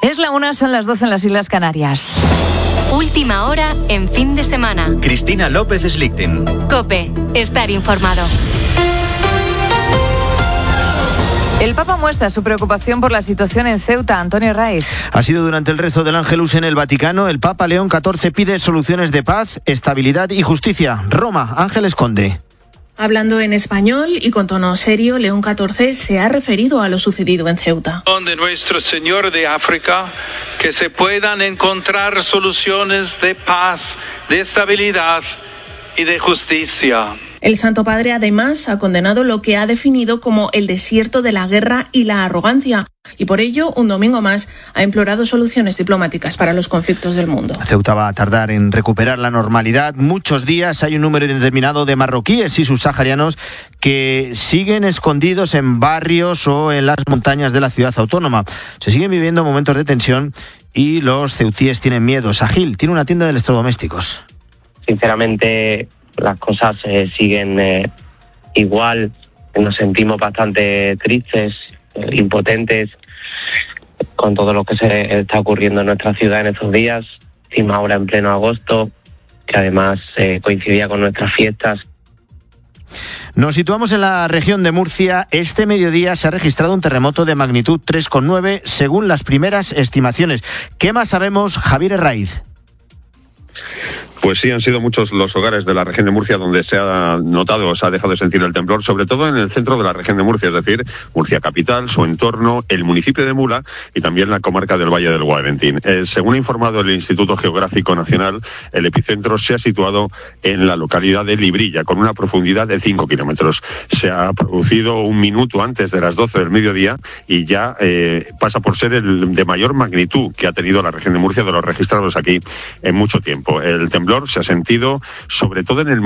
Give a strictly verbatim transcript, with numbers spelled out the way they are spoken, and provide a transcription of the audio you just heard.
Es la una, son las doce en las Islas Canarias. Última hora en fin de semana. Cristina López Slichting. COPE. Estar informado. El Papa muestra su preocupación por la situación en Ceuta. Antonio Raiz. Ha sido durante el rezo del Ángelus en el Vaticano. El Papa León catorce pide soluciones de paz, estabilidad y justicia. Roma, Ángeles Conde. Hablando en español y con tono serio, León catorce se ha referido a lo sucedido en Ceuta. De Nuestro Señor de África, que se puedan encontrar soluciones de paz, de estabilidad y de justicia. El Santo Padre además ha condenado lo que ha definido como el desierto de la guerra y la arrogancia. Y por ello, un domingo más, ha implorado soluciones diplomáticas para los conflictos del mundo. Ceuta va a tardar en recuperar la normalidad muchos días. Hay un número indeterminado de marroquíes y subsaharianos que siguen escondidos en barrios o en las montañas de la ciudad autónoma. Se siguen viviendo momentos de tensión y los ceutíes tienen miedo. Sahil tiene una tienda de electrodomésticos. Sinceramente, las cosas eh, siguen eh, igual. Nos sentimos bastante tristes, eh, impotentes con todo lo que se está ocurriendo en nuestra ciudad en estos días, encima ahora en pleno agosto, que además eh, coincidía con nuestras fiestas. Nos situamos en la región de Murcia. Este mediodía se ha registrado un terremoto de magnitud tres coma nueve según las primeras estimaciones. ¿Qué más sabemos, Javier Herraiz? Pues sí, han sido muchos los hogares de la región de Murcia donde se ha notado, se ha dejado de sentir el temblor, sobre todo en el centro de la región de Murcia, es decir, Murcia capital, su entorno, el municipio de Mula y también la comarca del Valle del Guadentín. Eh, según ha informado el Instituto Geográfico Nacional, el epicentro se ha situado en la localidad de Librilla, con una profundidad de cinco kilómetros. Se ha producido un minuto antes de las doce del mediodía y ya eh, pasa por ser el de mayor magnitud que ha tenido la región de Murcia de los registrados aquí en mucho tiempo. El temblor se ha sentido sobre todo en el